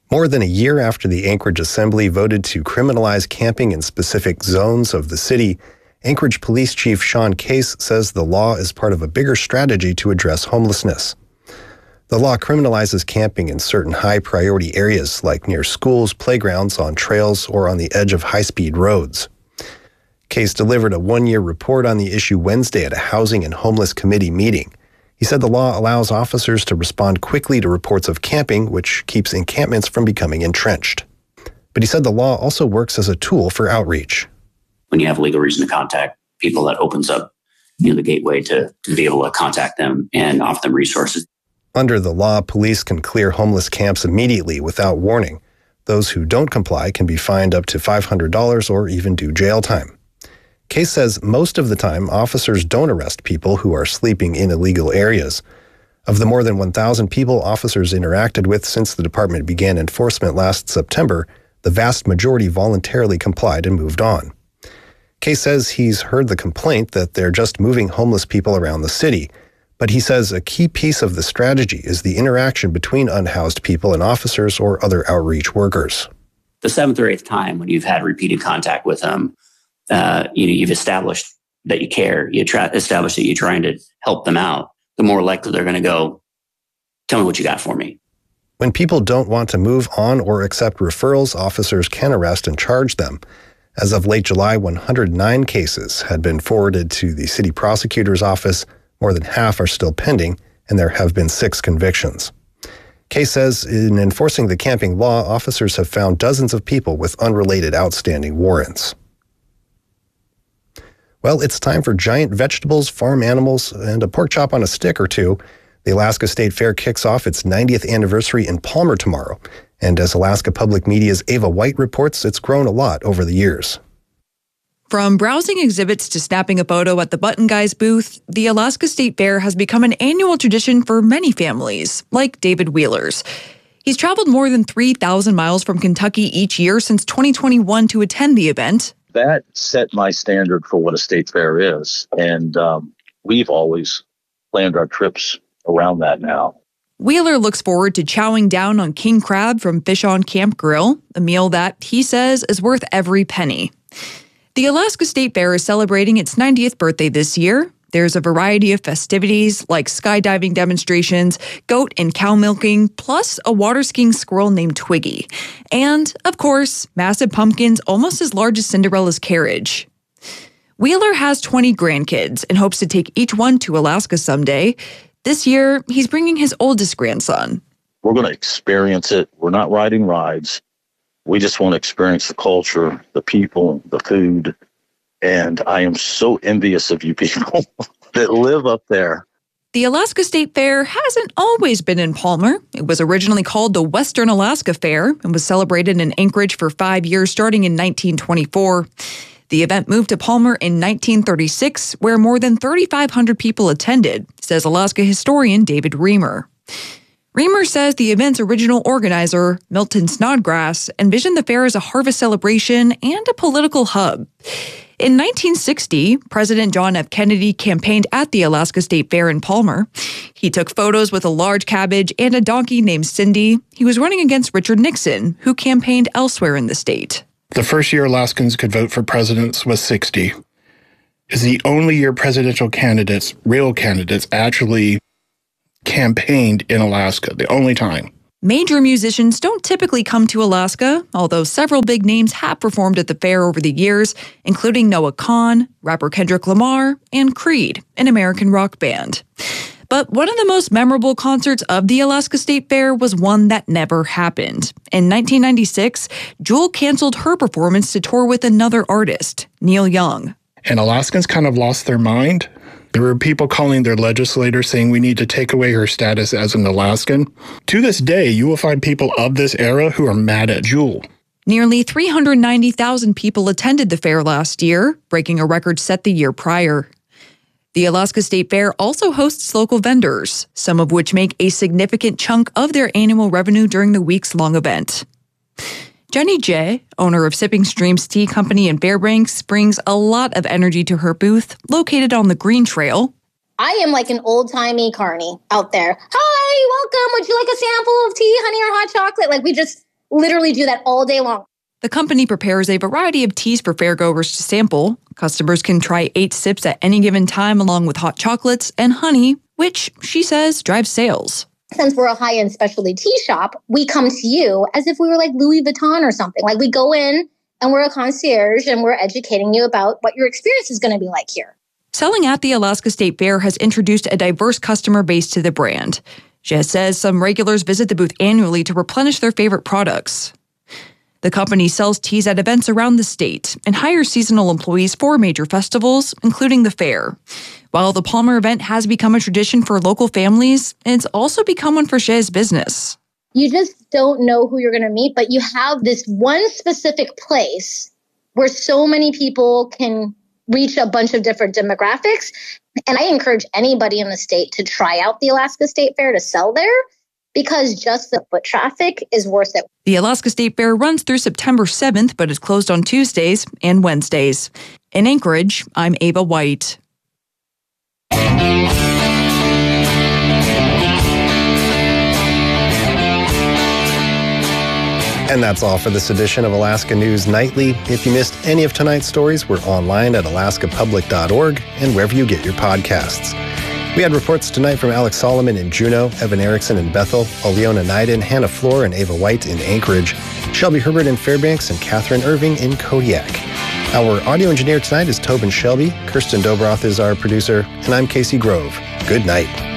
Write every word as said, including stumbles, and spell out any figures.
More than a year after the Anchorage Assembly voted to criminalize camping in specific zones of the city, Anchorage Police Chief Sean Case says the law is part of a bigger strategy to address homelessness. The law criminalizes camping in certain high-priority areas, like near schools, playgrounds, on trails, or on the edge of high-speed roads. Case delivered a one-year report on the issue Wednesday at a Housing and Homeless Committee meeting. He said the law allows officers to respond quickly to reports of camping, which keeps encampments from becoming entrenched. But he said the law also works as a tool for outreach. When you have legal reason to contact people, that opens up, you know, the gateway to, to be able to contact them and offer them resources. Under the law, police can clear homeless camps immediately without warning. Those who don't comply can be fined up to five hundred dollars or even do jail time. Case says most of the time, officers don't arrest people who are sleeping in illegal areas. Of the more than one thousand people officers interacted with since the department began enforcement last September, the vast majority voluntarily complied and moved on. Case says he's heard the complaint that they're just moving homeless people around the city, but he says a key piece of the strategy is the interaction between unhoused people and officers or other outreach workers. The seventh or eighth time when you've had repeated contact with them, Uh, you know, you've established that you care, you try, establish that you're trying to help them out, the more likely they're going to go, tell me what you got for me. When people don't want to move on or accept referrals, officers can arrest and charge them. As of late July, one hundred nine cases had been forwarded to the city prosecutor's office. More than half are still pending, and there have been six convictions. Case says in enforcing the camping law, officers have found dozens of people with unrelated outstanding warrants. Well, it's time for giant vegetables, farm animals, and a pork chop on a stick or two. The Alaska State Fair kicks off its ninetieth anniversary in Palmer tomorrow. And as Alaska Public Media's Ava White reports, it's grown a lot over the years. From browsing exhibits to snapping a photo at the Button Guys booth, the Alaska State Fair has become an annual tradition for many families, like David Wheeler's. He's traveled more than three thousand miles from Kentucky each year since twenty twenty-one to attend the event. That set my standard for what a state fair is. And um, we've always planned our trips around that now. Wheeler looks forward to chowing down on king crab from Fish on Camp Grill, a meal that, he says, is worth every penny. The Alaska State Fair is celebrating its ninetieth birthday this year. There's a variety of festivities like skydiving demonstrations, goat and cow milking, plus a water skiing squirrel named Twiggy. And, of course, massive pumpkins almost as large as Cinderella's carriage. Wheeler has twenty grandkids and hopes to take each one to Alaska someday. This year, he's bringing his oldest grandson. We're going to experience it. We're not riding rides. We just want to experience the culture, the people, the food. And I am so envious of you people that live up there. The Alaska State Fair hasn't always been in Palmer. It was originally called the Western Alaska Fair and was celebrated in Anchorage for five years starting in nineteen twenty-four. The event moved to Palmer in nineteen thirty-six, where more than thirty-five hundred people attended, says Alaska historian David Reamer. Reamer says the event's original organizer, Milton Snodgrass, envisioned the fair as a harvest celebration and a political hub. In nineteen sixty, President John F. Kennedy campaigned at the Alaska State Fair in Palmer. He took photos with a large cabbage and a donkey named Cindy. He was running against Richard Nixon, who campaigned elsewhere in the state. The first year Alaskans could vote for presidents was sixty. It's the only year presidential candidates, real candidates, actually campaigned in Alaska, the only time. Major musicians don't typically come to Alaska, although several big names have performed at the fair over the years, including Noah Kahan, rapper Kendrick Lamar, and Creed, an American rock band. But one of the most memorable concerts of the Alaska State Fair was one that never happened. In nineteen ninety-six, Jewel canceled her performance to tour with another artist, Neil Young. And Alaskans kind of lost their mind. There were people calling their legislators saying we need to take away her status as an Alaskan. To this day, you will find people of this era who are mad at Jewel. Nearly three hundred ninety thousand people attended the fair last year, breaking a record set the year prior. The Alaska State Fair also hosts local vendors, some of which make a significant chunk of their annual revenue during the weeks-long event. Jenny J., owner of Sipping Streams Tea Company in Fairbanks, brings a lot of energy to her booth, located on the Green Trail. I am like an old-timey carny out there. Hi, welcome. Would you like a sample of tea, honey, or hot chocolate? Like, we just literally do that all day long. The company prepares a variety of teas for fairgoers to sample. Customers can try eight sips at any given time along with hot chocolates and honey, which, she says, drives sales. Since we're a high-end specialty tea shop, we come to you as if we were like Louis Vuitton or something. Like we go in and we're a concierge and we're educating you about what your experience is going to be like here. Selling at the Alaska State Fair has introduced a diverse customer base to the brand. Jess says some regulars visit the booth annually to replenish their favorite products. The company sells teas at events around the state and hires seasonal employees for major festivals, including the fair. While the Palmer event has become a tradition for local families, it's also become one for Shay's business. You just don't know who you're going to meet, but you have this one specific place where so many people can reach a bunch of different demographics. And I encourage anybody in the state to try out the Alaska State Fair to sell there, because just the foot traffic is worth it. The Alaska State Fair runs through September seventh, but is closed on Tuesdays and Wednesdays. In Anchorage, I'm Ava White. And that's all for this edition of Alaska News Nightly. If you missed any of tonight's stories, we're online at alaska public dot org and wherever you get your podcasts. We had reports tonight from Alex Solomon in Juneau, Evan Erickson in Bethel, Oleona Naiden, Hannah Floor, and Ava White in Anchorage, Shelby Herbert in Fairbanks, and Catherine Irving in Kodiak. Our audio engineer tonight is Tobin Shelby. Kirsten Dobroth is our producer, and I'm Casey Grove. Good night.